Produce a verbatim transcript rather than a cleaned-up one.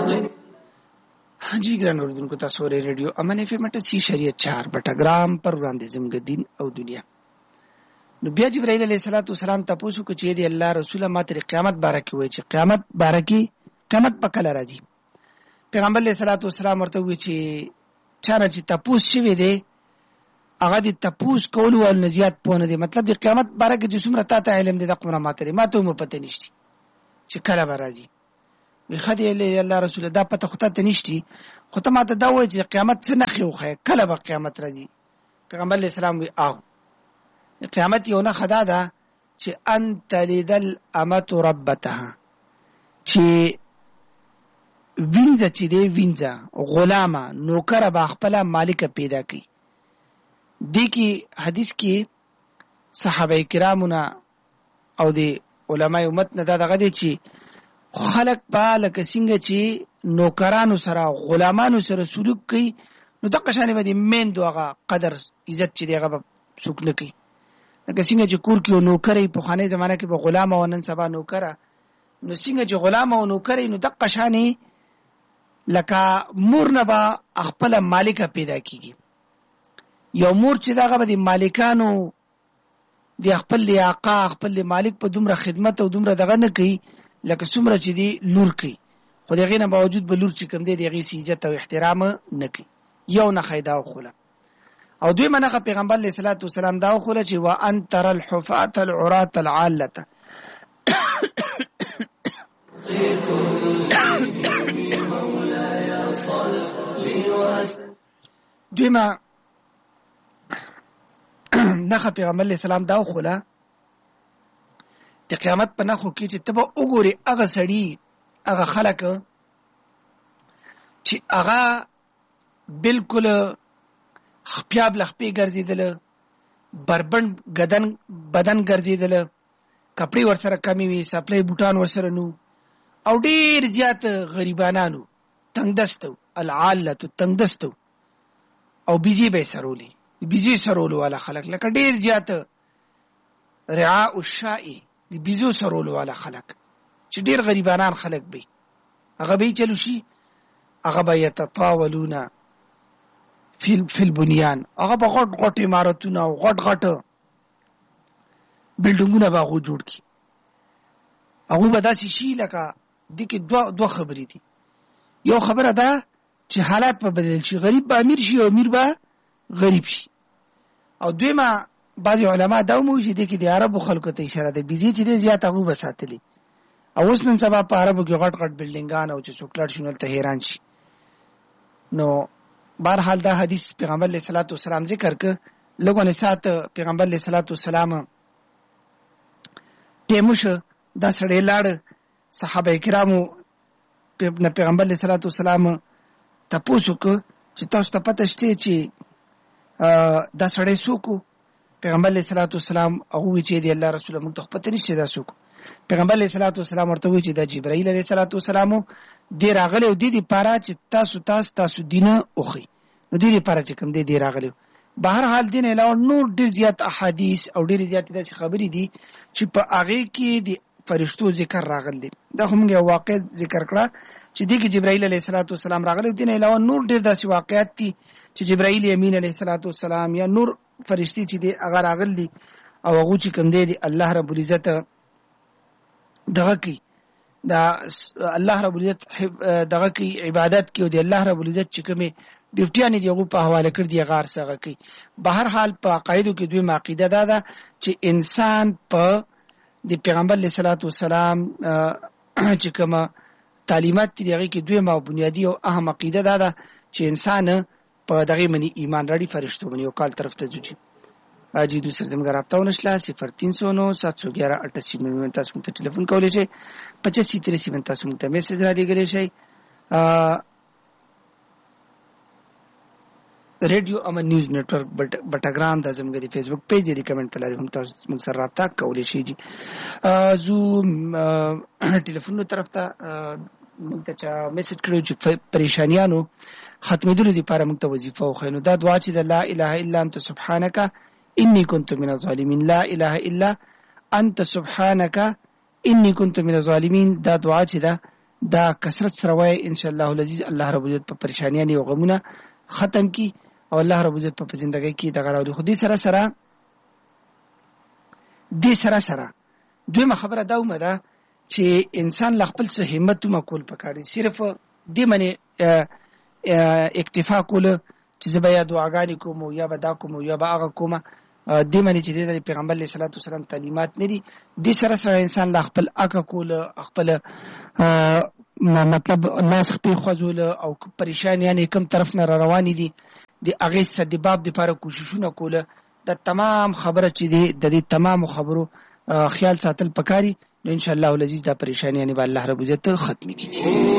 جی ګران اوریدونکو تاسو ورې ریډیو امن اف ام ټي شریعت چار بټا ګرام پر وړاندې زموږ دین او دنیا. نو بیا جبرائیل علیه السلام تاسو کو چې دی الله رسول ما تر قیامت بارکه وای چې قیامت بارکه قیامت په کله راځي. پیغمبر علیه السلام ورته وی چې چاره چې تاسو شوی دی هغه د تاسو کول ول نزيات پونه دی، مطلب د قیامت بارکه چې څومره تاسو علم دي د قمره ماته ما ته مو پته نشتی چې کله به راځي. وی خدای الله رسول دا پته خو ته نشتی، خو ته ماته دا وایي چې قیامت څه نه خو کله به قیامت راځي. پیغمبر علیه السلام وی او قیامت یو نه خدا ده چې انت لدل امت ربتها، چې وینځه چې دی وینځه غلامه نوکر به خپل مالک پیدا کی. دی کی حدیث کې صحابه کرامونه او د علماء امت نه دا دغه دي چې خلق په لکه څنګه چې نوکرانو سره غلامانو سره سلوک کوي نو د قشانه باندې مين دوغه قدر عزت چې دیغه څوک نه کوي. لکه څنګه چې کور کې نوکرې په خانه زمانه کې به غلام او نن سبا نوکره، نو څنګه چې غلام او نوکرې نو د قشانه لکه مور نه با خپل مالک پیدا کیږي. یو مور چې دغه به د مالکانو د خپل لیاقه خپل مالک په دومره خدمت او دومره دغه نه کوي لکه څومره چې دی لور کوي، خو دغه نه باوجود به لور چې کوم دی دغه عزت او احترام نه کوي. یو نه خیدا او خوله او دوی منغه پیغمبر علیه الصلاۃ والسلام دا خوله چې وا انتر الحفاة العراة العالة دوی ما نخه پیغمبر علیه السلام دا خوله د قیامت په نخو کې چې تبه وګوري هغه سړی هغه خلک چې هغه بالکل خپیاب لخپی ګرځیدل، بربند بدن بدن ګرځیدل، کپڑے ورسره کمی وي، سپلای بوټان ورسره نو، او ډیر زیات غریبانانو تنگ دستو العاله تنگ دستو او بيزي به سرولي بيزي سرولو والا خلک لکه ډیر زیات رعاء الشائی دی بيزو سرولو والا خلک چې ډیر غریبانان خلک به هغه به چلو شي هغه به يتطاولون فی فی البنیان، هغه به غټ غټ عمارتونه او غټ غټ بلډینګونه به هغه جوړ کی. هغه به داسې شي لکه د کې دوه دوه خبرې دي. یو خبره ده چې حالات په بدل شي، غریب به امیر شي او امیر به غریب شي. او دویمه بعض علما دا مو چې د کې د عربو خلکو ته اشاره ده بيزي چې زیات هغه بساتلی او اوس نن سبا په عربو کې غټ غټ بلډینګان او چې چوکلټ شونل ته حیران شي. نو بهرحال دا حدیث پیغمبر علیه الصلاۃ والسلام ذکر ک لوګو نه سات پیغمبر علیه الصلاۃ والسلام تیموش دا سړی لاړ صحابه کرامو پیغمبر علیه الصلاۃ والسلام تاسو کو چې تاسو ته پته شته چې دا سړی سوکو. پیغمبر علیه الصلاۃ والسلام هغه چې دی الله رسول موږ ته پته نشته دا سوکو. پیغمبر علیه الصلاۃ والسلام ورته وی چې دا جبرائیل علیه الصلاۃ والسلام دی راغلی او دی دی پاره چې تاسو تاسو تاسو دینه اوخی نو دی دی پاره چې کوم دی دی راغلی. بهر حال دین علاوه نور ډیر زیات احادیث او ډیر زیات د خبرې دي چې په هغه کې د فرشتو ذکر راغلی. دا هم یو واقع ذکر کړه چې دی کې جبرائیل علیه الصلاۃ والسلام راغلی. دین علاوه نور ډیر داسې واقعات دي چې جبرائیل امین علیه الصلاۃ والسلام یا نور فرشتي چې دی هغه راغلی او هغه چې کوم دی الله رب العزت دغه کی دا الله رب العزت دغه کی عبادت کی او دی الله رب العزت چې کومه ډیوټیانه دی هغه په حواله کړ دی غار څنګه کی. بهر حال په عقایدو کې دوی عقیده دا ده چې انسان په د پیغمبر علیه الصلاۃ والسلام چې کومه تعلیمات دی هغه کې دوی ما بنیادی او اهم عقیده دا ده چې انسان په دغه منی ایمان راړي فرشتو منی او کال طرف ته ځي. اجي دوسر زموږ رابطه ونشله صفر تین سو نو سات سو ګیارہ اٹھاسی میں تاسو ته ټلیفون کولای شئ، پچاسی تریسی میں تاسو ته میسج را لګولای شئ. ریډیو امن نیوز نیټورک بټاګرام د زموږ د فیسبوک پیج دی، کمنټ په لاري هم تاسو موږ سره رابطه کولای شئ. جی زو ټلیفون طرف ته موږ ته میسج کړو چې پریشانیانو ختمېدلو لپاره موږ ته وظیفه وخینو. دا دعا چې د لا اله الا انت سبحانك انی كنت من الظالمین، لا اله الا انت سبحانك انی كنت من الظالمین، دا دعا چې ده دا کثرت سره وای ان شاء الله العزیز الله رب عزت په پریشانیانې او غمونه ختم کی او الله رب عزت په ژوندۍ کې دغه راوړي. خو دې سره سره دې سره سره دویمه خبره دا ومه ده چې انسان له خپل څه همت ومه کول پکاري، صرف دې منې اکتفا کوله چې زه به یا دعاګانې کوم یا به دا کوم یا به هغه کومه، دې منې چې د پیغمبر علیه صلات وسلام تعلیمات نه دي. دې سره سره انسان له خپل اکه کوله، خپل مطلب ناس خپې خوځوله او پریشان یعنې کوم طرف نه را روانې دي د هغې سدباب دپاره کوششونه کوله. دا تمام خبره چې دی د دې تمامو خبرو خیال ساتل پکاري، نو ان شاء الله العزیز دا پریشانیانې به الله رب عزت ختمې کړي.